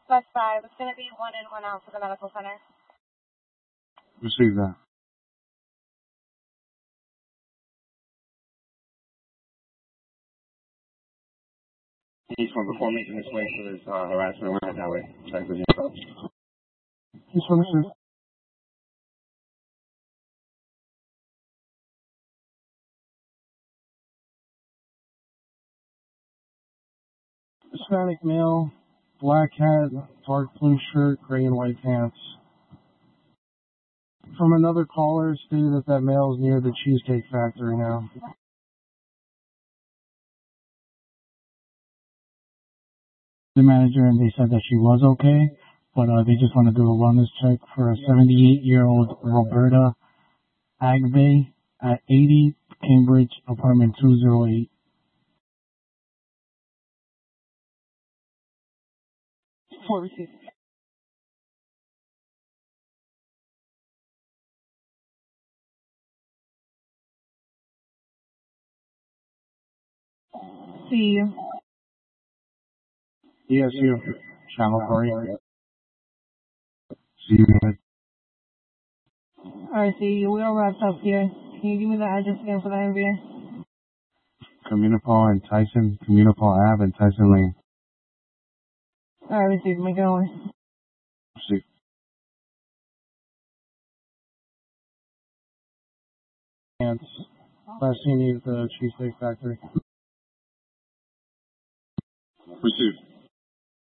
Plus 5. It's going to be 1 in, 1 out for the medical center. Receive that. Each one before making his way to his harassment right that way. Check with you. This one, sir. Hispanic male, black hat, dark blue shirt, gray and white pants. From another caller, stated that male is near the Cheesecake Factory now. The manager, and they said that she was okay, but they just want to do a wellness check for a 78-year-old Roberta Agbe at 80 Cambridge, apartment 208. For receipt. See you. Yes, you. Channel 3. See you, man. Alright, see you. We all wrapped up here. Can you give me the address again for the MVA? Communipal and Tyson, Communipal Ave and Tyson Lane. Alright, receive. Make it away. See. Last seen you at the Cheesecake Factory. Received.